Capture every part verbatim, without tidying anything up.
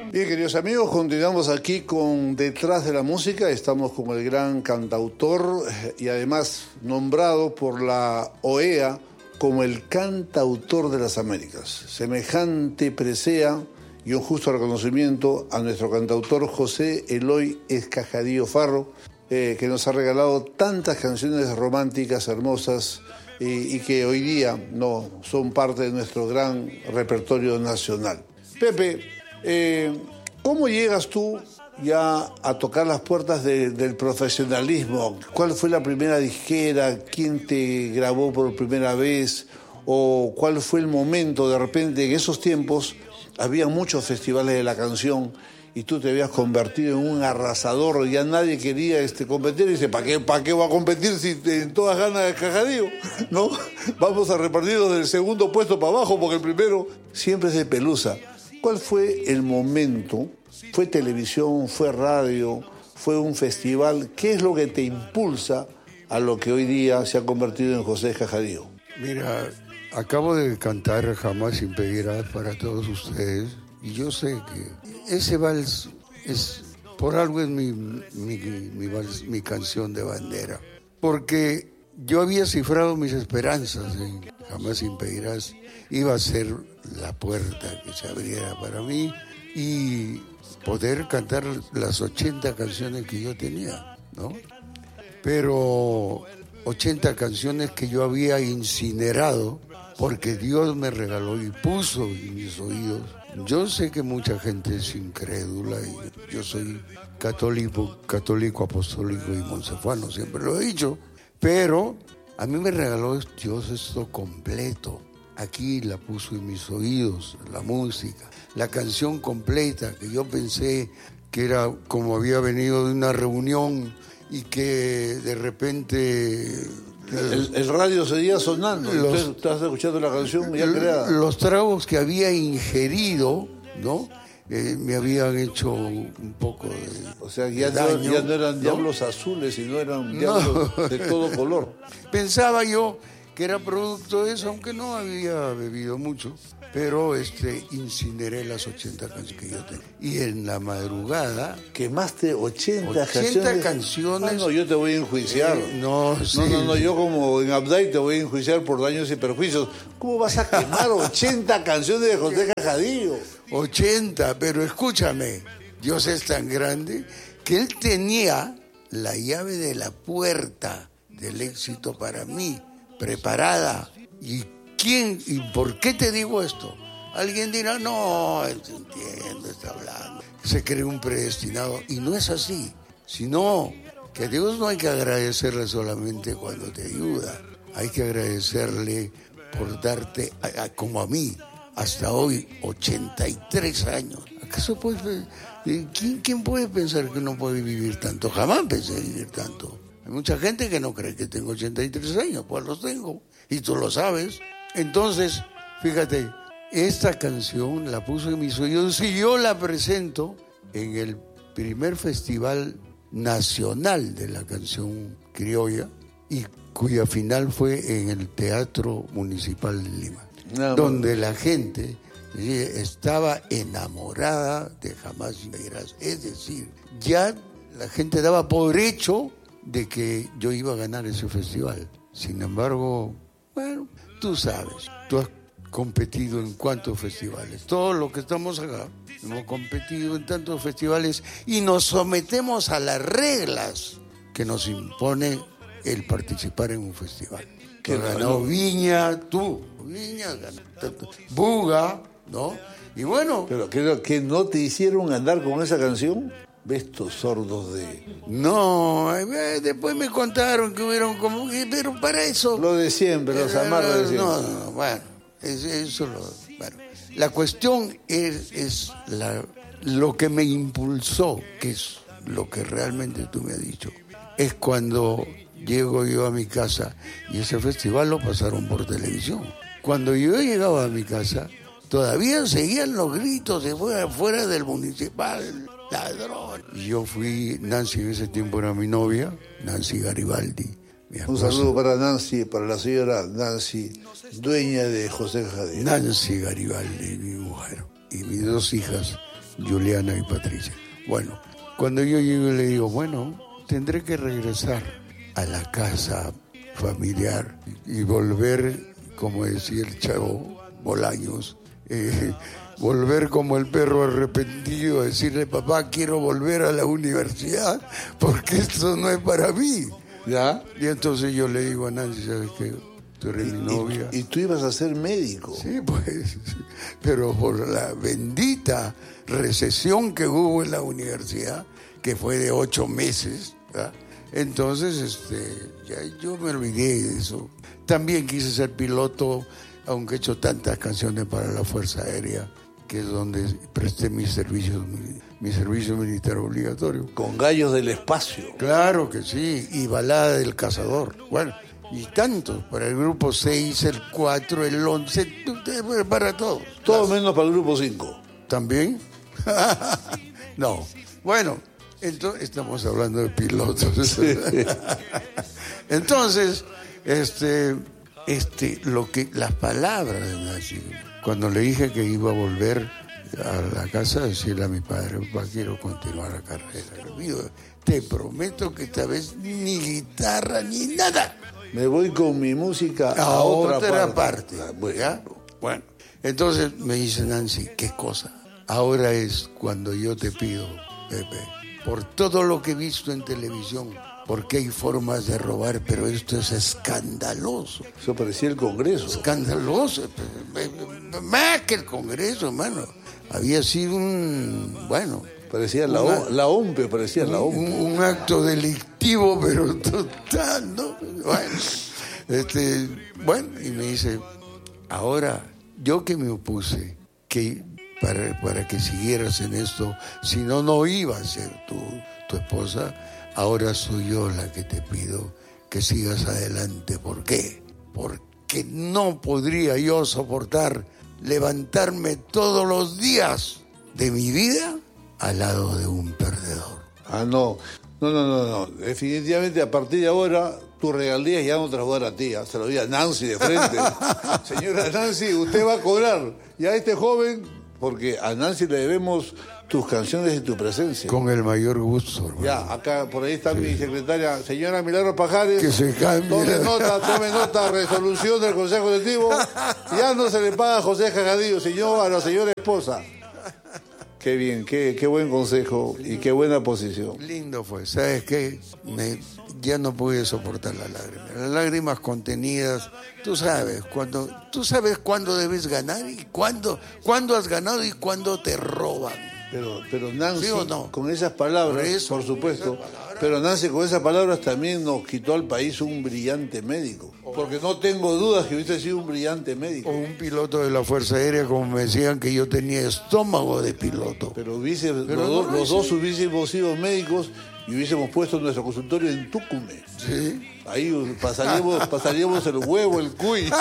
Bien, queridos amigos, continuamos aquí con Detrás de la Música. Estamos con el gran cantautor y además nombrado por la O E A como el cantautor de las Américas. Semejante presea y un justo reconocimiento a nuestro cantautor José Eloy Escajadío Farro, eh, que nos ha regalado tantas canciones románticas, hermosas, y, y que hoy día no son parte de nuestro gran repertorio nacional. Pepe, eh, ¿cómo llegas tú ya a tocar las puertas de, del profesionalismo? ¿Cuál fue la primera disquera? ¿Quién te grabó por primera vez? ¿O cuál fue el momento? De repente, en esos tiempos, había muchos festivales de la canción y tú te habías convertido en un arrasador. Ya nadie quería este, competir. Y dice, ¿para qué, ¿para qué va a competir si en todas ganas de Cajadío? ¿No? Vamos a repartirnos del segundo puesto para abajo porque el primero siempre es de Pelusa. ¿Cuál fue el momento? ¿Fue televisión? ¿Fue radio? ¿Fue un festival? ¿Qué es lo que te impulsa a lo que hoy día se ha convertido en José Escajadío? Mira, acabo de cantar Jamás sin pedirás para todos ustedes y yo sé que ese vals es, por algo es mi, mi, mi, vals, mi canción de bandera, porque yo había cifrado mis esperanzas en Jamás sin pedirás, iba a ser la puerta que se abriera para mí y poder cantar las ochenta canciones que yo tenía, ¿no? Pero ochenta canciones que yo había incinerado porque Dios me regaló y puso en mis oídos. Yo sé que mucha gente es incrédula y yo soy católico, católico apostólico y monsefano, siempre lo he dicho, pero a mí me regaló Dios esto completo. Aquí la puso en mis oídos, la música, la canción completa, que yo pensé que era como había venido de una reunión y que de repente... El, el radio seguía sonando, los, entonces estás escuchando la canción ya creada. Los tragos que había ingerido, ¿no? Eh, me habían hecho un poco de O sea, ya, de daño, no, ya no eran ¿no? diablos azules, sino eran diablos no. de todo color. Pensaba yo que era producto de eso, aunque no había bebido mucho, pero este incineré las ochenta canciones que yo tenía. Y en la madrugada... ¿Quemaste ochenta, ochenta canciones? Ah, no, yo te voy a enjuiciar. Eh, no, sí. no, no, no, yo como en Abday te voy a enjuiciar por daños y perjuicios. ¿Cómo vas a quemar ochenta canciones de José Escajadío? ochenta, pero escúchame, Dios es tan grande que Él tenía la llave de la puerta del éxito para mí, preparada. ¿Y quién y por qué te digo esto? Alguien dirá, no, entiendo, está hablando, se cree un predestinado, y no es así, sino que a Dios no hay que agradecerle solamente cuando te ayuda, hay que agradecerle por darte, a, a, como a mí, hasta hoy, ochenta y tres años. ¿Acaso puedes, ¿quién, quién puede pensar que no puede vivir tanto? Jamás pensé vivir tanto. Hay mucha gente que no cree que tengo ochenta y tres años, pues los tengo, y tú lo sabes. Entonces, fíjate, esta canción la puso en mis oídos y yo la presento en el primer festival nacional de la canción criolla y cuya final fue en el Teatro Municipal de Lima, no, donde la gente estaba enamorada de Jamás sin pedirás. Es decir, ya la gente daba por hecho de que yo iba a ganar ese festival. Sin embargo, bueno, tú sabes, tú has competido en cuántos festivales. Todos los que estamos acá hemos competido en tantos festivales y nos sometemos a las reglas que nos impone el participar en un festival. Que ganó Viña, tú, Viña, ganó Buga, ¿no? Y bueno... Pero que, que no te hicieron andar con esa canción... ¿Ves estos sordos de...? No, eh, después me contaron que hubieron como... Pero para eso... Lo de siempre, los amarros de siempre. No, no, no, bueno, es, eso lo... Bueno, la cuestión es, es la, lo que me impulsó, que es lo que realmente tú me has dicho, es cuando llego yo a mi casa y ese festival lo pasaron por televisión. Cuando yo llegaba a mi casa, todavía seguían los gritos de fuera, fuera del municipal... ladrón. Yo fui, Nancy en ese tiempo era mi novia, Nancy Garibaldi. Un saludo para Nancy, para la señora Nancy, dueña de José Escajadío. Nancy Garibaldi, mi mujer, y mis dos hijas, Juliana y Patricia. Bueno, cuando yo llego le digo, bueno, tendré que regresar a la casa familiar y volver, como decía el chavo Bolaños, eh, volver como el perro arrepentido, decirle, papá, quiero volver a la universidad porque esto no es para mí. ¿Ya? Y entonces yo le digo a Nancy, ¿sabes qué? Tú eres Y, mi novia. y, y tú ibas a ser médico. Sí, pues, pero por la bendita recesión que hubo en la universidad, que fue de ocho meses, ¿verdad? Entonces, este, ya yo me olvidé de eso. También quise ser piloto, aunque he hecho tantas canciones para la Fuerza Aérea, que es donde presté mi servicio, mi, mi servicio militar obligatorio. Con Gallos del Espacio. Claro que sí, y Balada del Cazador. Bueno, y tanto, para el grupo seis, el cuatro, el once, para todos. Todo menos para el grupo cinco. ¿También? No. Bueno, entonces estamos hablando de pilotos. Sí. Entonces, este, este, lo que, las palabras de Nancy, cuando le dije que iba a volver a la casa, decirle a mi padre, papá, quiero continuar la carrera. Le digo, te prometo que esta vez ni guitarra ni nada. Me voy con mi música a, a otra, otra parte. parte. parte. ¿Ya? Bueno, entonces me dice Nancy, ¿qué cosa? Ahora es cuando yo te pido, Pepe, por todo lo que he visto en televisión, porque hay formas de robar, pero esto es escandaloso. Eso parecía el Congreso. Escandaloso. Más que el Congreso, hermano. Había sido un, bueno... Parecía la, una, la OMPE, parecía la OMPE. Un, un acto delictivo, pero total, ¿no? Bueno, este, bueno, y me dice, ahora, yo que me opuse, que para, para que siguieras en esto, si no, no iba a ser tu, tu esposa, ahora soy yo la que te pido que sigas adelante. ¿Por qué? Porque no podría yo soportar levantarme todos los días de mi vida al lado de un perdedor. Ah, no. No, no, no, no. Definitivamente a partir de ahora tus regalías ya no te las voy a dar a ti. Se lo di a Nancy de frente. Señora Nancy, usted va a cobrar. Y a este joven, porque a Nancy le debemos tus canciones y tu presencia. Con el mayor gusto, hermano. Ya, acá, por ahí está sí. Mi secretaria, señora Milagro Pajares. Que se cambie. Tome nota, tome nota, resolución del Consejo Colectivo. Ya no se le paga a José Jajadillo, señor, a la señora esposa. Qué bien, qué, qué buen consejo y qué buena posición. Lindo fue. ¿Sabes qué? Me, ya no pude soportar las lágrimas. Las lágrimas contenidas. Tú sabes cuando, tú sabes cuándo debes ganar y cuándo, cuándo has ganado y cuándo te roban. Pero, pero Nancy, ¿sí o no? Con esas palabras, por, eso, por supuesto, pero Nancy con esas palabras también nos quitó al país un brillante médico. Porque no tengo dudas que hubiese sido un brillante médico. O un piloto de la Fuerza Aérea, como me decían que yo tenía estómago de piloto. Pero, hubiese, pero los, no, los sí. dos hubiésemos sido médicos y hubiésemos puesto nuestro consultorio en Tucumán. Sí. Ahí pasaríamos, pasaríamos el huevo, el cuy.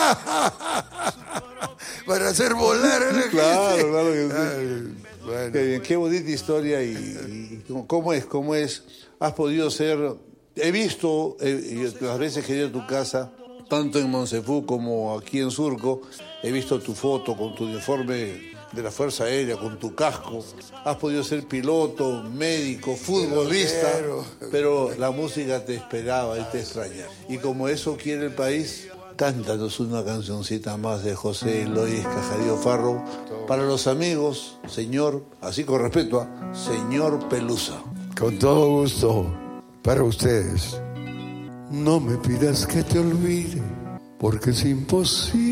Para hacer volar a la gente. Claro, claro que sí. Ay, bueno. Qué bien, qué bonita historia y, y cómo es, cómo es. Has podido ser, he visto eh, las veces que he ido a tu casa, tanto en Monsefú como aquí en Surco, he visto tu foto con tu uniforme de la Fuerza Aérea, con tu casco. Has podido ser piloto, médico, futbolista, pero, pero la música te esperaba y te extraña. Y como eso quiere el país, cántanos una cancioncita más de José Eloy Escajadillo Farro para los amigos, señor, así con respeto a señor Pelusa. Con todo gusto, para ustedes. No me pidas que te olvide, porque es imposible